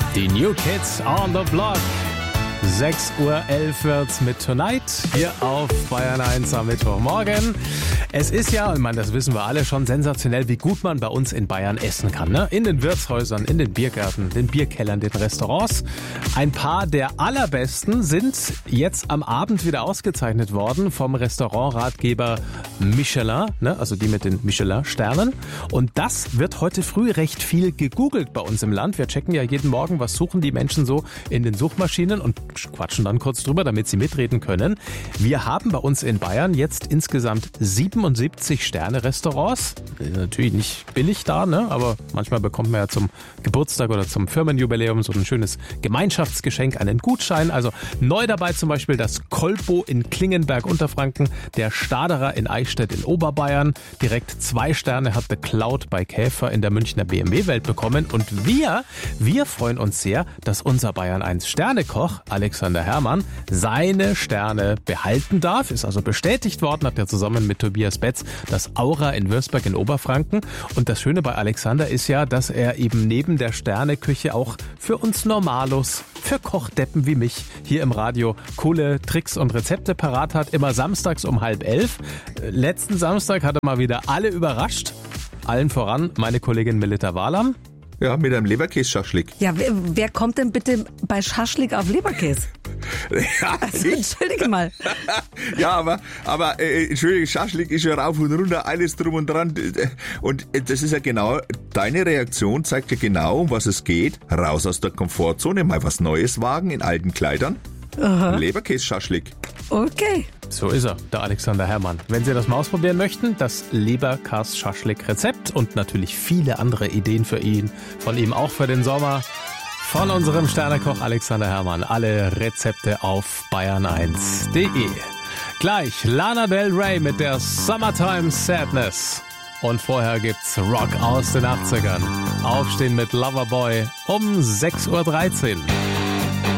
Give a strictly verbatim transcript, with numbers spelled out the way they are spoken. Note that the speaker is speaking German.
Die New Kids on the Block. sechs Uhr elf wird's mit Tonight hier auf Bayern eins am Mittwochmorgen. Es ist ja, ich meine, das wissen wir alle schon, sensationell, wie gut man bei uns in Bayern essen kann. Ne? In den Wirtshäusern, in den Biergärten, den Bierkellern, den Restaurants. Ein paar der allerbesten sind jetzt am Abend wieder ausgezeichnet worden vom Restaurantratgeber Michelin, ne? Also die mit den Michelin-Sternen. Und das wird heute früh recht viel gegoogelt bei uns im Land. Wir checken ja jeden Morgen, was suchen die Menschen so in den Suchmaschinen und quatschen dann kurz drüber, damit sie mitreden können. Wir haben bei uns in Bayern jetzt insgesamt siebenundsiebzig Sterne-Restaurants. Natürlich nicht billig da, ne? Aber manchmal bekommt man ja zum Geburtstag oder zum Firmenjubiläum so ein schönes Gemeinschaftsgeschenk, einen Gutschein. Also neu dabei zum Beispiel das Kolpo in Klingenberg Unterfranken, der Staderer in Eichstätt in Oberbayern. Direkt zwei Sterne hat The Cloud bei Käfer in der Münchner B M W-Welt bekommen. Und wir, wir freuen uns sehr, dass unser Bayern eins Sternekoch Alexander Herrmann seine Sterne behalten darf. Ist also bestätigt worden, hat er zusammen mit Tobias Betz das Aura in Würzburg in Oberfranken. Und das Schöne bei Alexander ist ja, dass er eben neben der Sterneküche auch für uns Normalos, für Kochdeppen wie mich hier im Radio coole Tricks und Rezepte parat hat. Immer samstags um halb elf. Letzten Samstag hat er mal wieder alle überrascht. Allen voran meine Kollegin Melita Wahlam. Ja, mit einem Leberkäse-Schaschlik. Ja, wer, wer kommt denn bitte bei Schaschlik auf Leberkäse? Ja, also, entschuldige mal. Ja, aber, aber äh, entschuldige, Schaschlik ist ja rauf und runter, alles drum und dran. Und das ist ja genau, deine Reaktion zeigt ja genau, um was es geht. Raus aus der Komfortzone, mal was Neues wagen in alten Kleidern. Aha. Leberkäse-Schaschlik. Okay. So ist er, der Alexander Herrmann. Wenn Sie das mal ausprobieren möchten, das Leberkäse-Schaschlik-Rezept und natürlich viele andere Ideen für ihn, von ihm auch für den Sommer, von unserem Sternekoch Alexander Herrmann. Alle Rezepte auf bayern eins punkt de. Gleich Lana Del Rey mit der Summertime Sadness. Und vorher gibt's Rock aus den achtzigern. Aufstehen mit Loverboy um sechs Uhr dreizehn.